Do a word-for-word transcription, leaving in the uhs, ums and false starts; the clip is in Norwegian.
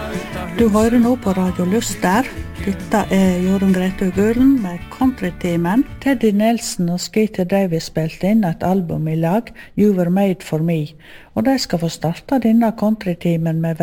Du hører nå på Radio Lyster. Dette er Jorunn Grete Gulen med Country-timen. Teddy Nelson og Skeeter Davis spilte inn et album i lag, You Were Made For Me. Og de skal få starte denne country-timen med